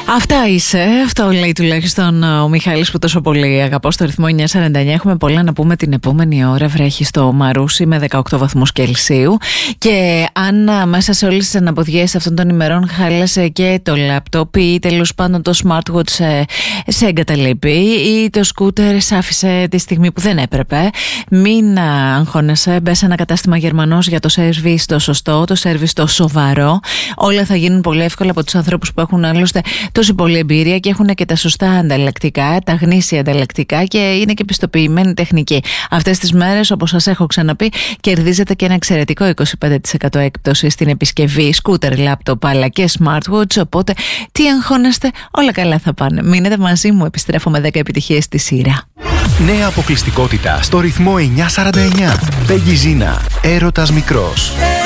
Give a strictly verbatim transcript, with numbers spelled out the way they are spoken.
Αυτά είσαι, αυτό λέει τουλάχιστον ο Μιχάλης που τόσο πολύ αγαπώ στο ρυθμό εννιά σαράντα εννιά. Έχουμε πολλά να πούμε την επόμενη ώρα. Βρέχει στο Μαρούσι με δεκαοκτώ βαθμούς Κελσίου. Και αν μέσα σε όλες τις αναποδιές αυτών των ημερών χάλασε και το λάπτοπ ή τέλος πάντων το smartwatch σε, σε εγκαταλείπει ή το σκούτερ σε άφησε τη στιγμή που δεν έπρεπε, μην αγχώνεσαι. Μπες σε ένα κατάστημα Γερμανός για το σέρβις το σωστό, το σέρβις το σοβαρό. Όλα θα γίνουν πολύ εύκολα από τους ανθρώπους που έχουν άλλωστε τόση πολλή εμπειρία και έχουν και τα σωστά ανταλλακτικά, τα γνήσια ανταλλακτικά και είναι και πιστοποιημένη τεχνική. Αυτές τις μέρες, όπως σας έχω ξαναπεί, κερδίζετε και ένα εξαιρετικό είκοσι πέντε τοις εκατό έκπτωση στην επισκευή σκούτερ, λάπτοπ αλλά και smartwatch. Οπότε τι αγχώνεστε, όλα καλά θα πάνε. Μείνετε μαζί μου, επιστρέφω με δέκα επιτυχίες στη σειρά. Νέα αποκλειστικότητα στο ρυθμό εννιά σαράντα εννιά. Πέγγι Ζίνα, έρωτας μικρός.